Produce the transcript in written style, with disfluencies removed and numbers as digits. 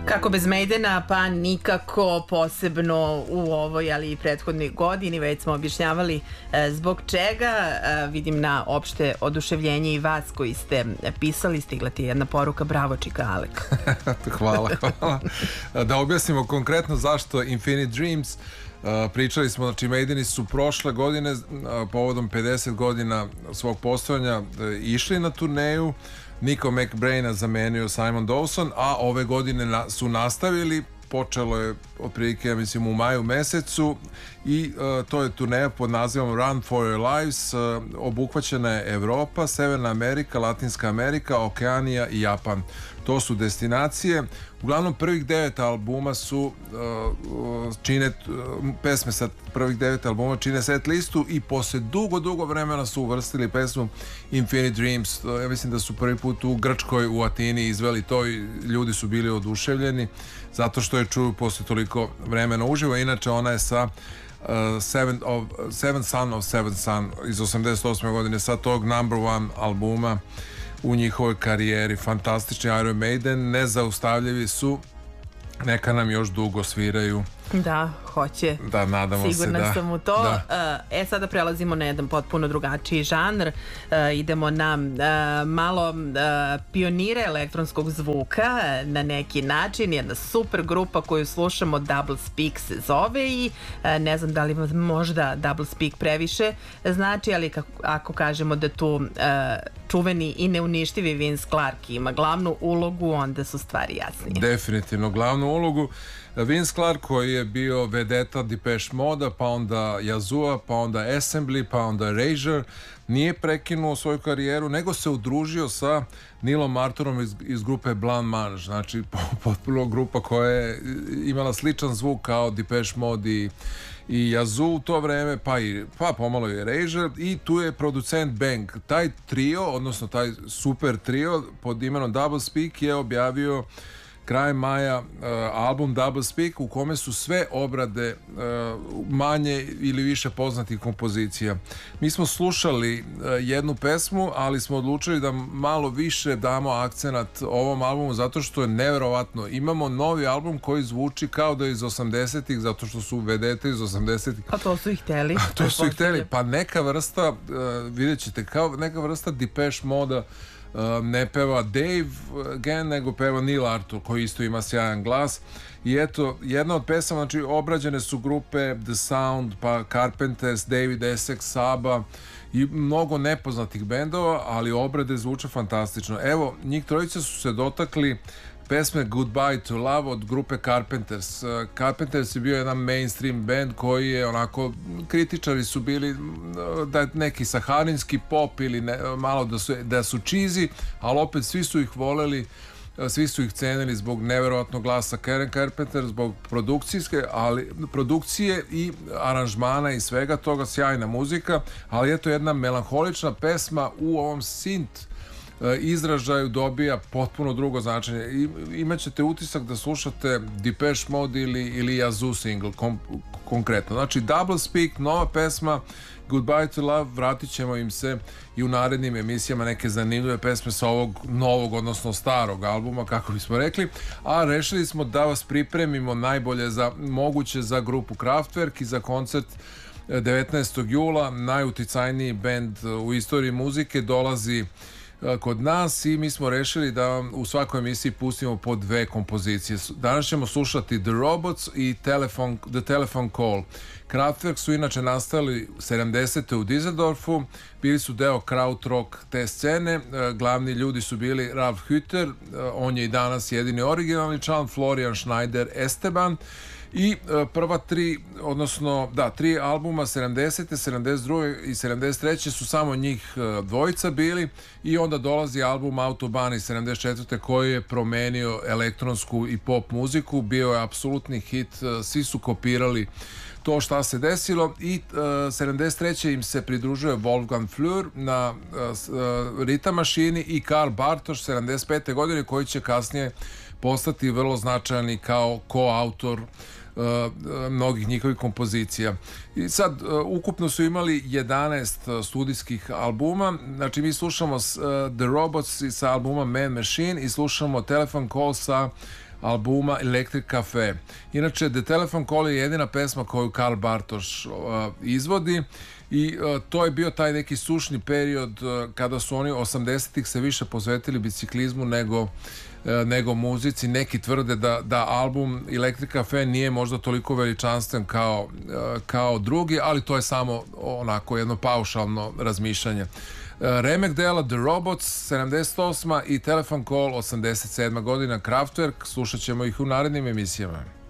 Kako bez Maidena, pa nikako, posebno u ovoj, ali i prethodnoj godini, već smo objašnjavali zbog čega. Vidim na opšte oduševljenje i vas koji ste pisali, stigla ti jedna poruka, bravo Čika Alek. Hvala. Da objasnimo konkretno zašto Infinite Dreams. Pričali smo, znači Maideni su prošle godine povodom 50 godina svog postojanja išli na turneju. Nico McBraina zamenio Simon Dawson, a ove godine su nastavili. Počelo je otprilike, ja mislim, u maju mesecu i to je turneja pod nazivom Run for Your Lives. Obuhvaćena je Evropa, Severna Amerika, Latinska Amerika, Okeanija i Japan. To su destinacije. Uglavnom prvih 9 albuma su pesme sa prvih 9 albuma čine set listu i posle dugo vremena su uvrstili pesmu Infinite Dreams. Ja mislim da su prvi put u Grčkoj, u Atini izveli to i ljudi su bili oduševljeni zato što je čuju posle toliko vremena uživo. Inače ona je sa Seven Son of Seven Son iz 88. godine, sa tog number one albuma u njihovoj karijeri. Fantastični Iron Maiden, nezaustavljivi su, neka nam još dugo sviraju. Da, hoće. Da, nadamo se. Sigurna sam u to. Sada prelazimo na jedan potpuno drugačiji žanr. Idemo na malo pionire elektronskog zvuka na neki način. Jedna super grupa koju slušamo, Double Speak se zove i ne znam da li možda Double Speak previše znači, ali ako kažemo da tu čuveni i neuništivi Vince Clarke ima glavnu ulogu, onda su stvari jasnije. Definitivno glavnu ulogu. Vince Clarke koji je bio vedeta Depeche Moda, pa onda Yazoo, pa onda Assembly, pa onda Erasure, nije prekinuo svoju karijeru, nego se udružio sa Neilom Armstrongom iz grupe Blanc Mange. Znači potpuno grupa koja je imala sličan zvuk kao Depeche Mode i Yazoo u to vreme, pa pomalo i Erasure, i tu je producent Bang. Taj trio, odnosno taj super trio pod imenom Double Speak je objavio krajem maja album Double Speak u kome su sve obrade manje ili više poznatih kompozicija. Mi smo slušali jednu pesmu, ali smo odlučili da malo više damo akcenat ovom albumu zato što je neverovatno. Imamo novi album koji zvuči kao da je iz 80-ih zato što su vedete iz 80-ih. Pa to su ih hteli. To su ih hteli. Pa neka vrsta, vidjet ćete, kao neka vrsta Depeche Moda. Ne peva Dave Gahan, nego peva Neil Armstrong koji isto ima sjajan glas. I eto, jedna od pesama, znači obrađene su grupe The Sound, pa Carpenters, David Essex, Saba i mnogo nepoznatih bendova, ali obrade zvuče fantastično. Evo, njih trojica su se dotakli pesme Goodbye to Love od grupe Carpenters. Carpenters je bio jedan mainstream band koji je onako, kritičari su bili da je neki saharinski pop ili malo da su cheesy, ali opet svi su ih voleli, svi su ih cenili zbog neverovatnog glasa Karen Carpenter, zbog produkcije i aranžmana i svega toga, sjajna muzika, ali eto jedna melanholična pesma u ovom synth izražaju dobija potpuno drugo značenje. Imaćete utisak da slušate Depeche Mode ili Yazoo single konkretno. Znači Double Speak, nova pesma Goodbye to Love, vratit ćemo im se i u narednim emisijama neke zanimljive pesme sa ovog novog, odnosno starog albuma, kako bismo rekli, a rešili smo da vas pripremimo najbolje moguće za grupu Kraftwerk i za koncert 19. jula. Najuticajniji bend u istoriji muzike dolazi kod nas i mi smo rešili da vam u svakoj emisiji pustimo po dve kompozicije. Danas ćemo slušati The Robots i The Telephone Call. Kraftwerk su inače nastali 70. u Düsseldorfu, bili su deo krautrock te scene, glavni ljudi su bili Ralf Hütter, on je i danas jedini originalni član, Florian Schneider, Esteban. I prva tri albuma 70. 72. i 73. su samo njih dvojica bili i onda dolazi album Autobahn iz 74. koji je promenio elektronsku i pop muziku, bio je apsolutni hit, svi su kopirali to šta se desilo i 73. im se pridružuje Wolfgang Flür na ritam mašini i Karl Bartoš 75. godine koji će kasnije postati vrlo značajni kao koautor mnogih njihovih kompozicija. I sad, ukupno su imali 11 studijskih albuma. Znači, mi slušamo The Robots sa albuma Man Machine i slušamo Telephone Call sa albuma Electric Cafe. Inače, The Telephone Call je jedina pesma koju Karl Bartoš izvodi i to je bio taj neki sušni period kada su oni 80-ih se više posvetili biciklizmu nego muzici. Neki tvrde da album Electric Cafe nije možda toliko veličanstven kao drugi, ali to je samo onako jedno paušalno razmišljanje. Remek dela The Robots 78. i Telephone Call 87. godina, Kraftwerk, slušat ćemo ih u narednim emisijama.